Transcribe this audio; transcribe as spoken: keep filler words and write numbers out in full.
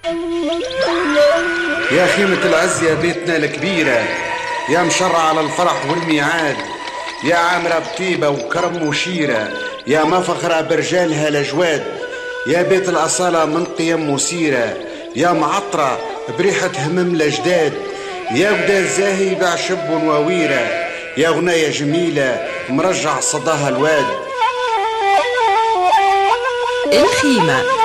يا خيمة العز يا بيتنا الكبيرة، يا مشرع على الفرح والميعاد، يا عامرة بطيبة وكرم وشيرة، يا مفخرة برجالها الأجواد، يا بيت الأصالة من قيم مثيرة، يا معطرة بريحة همم الأجداد، يا ودا الزاهي بعشب وويرة، يا غناية جميلة مرجع صداها الواد. الخيمة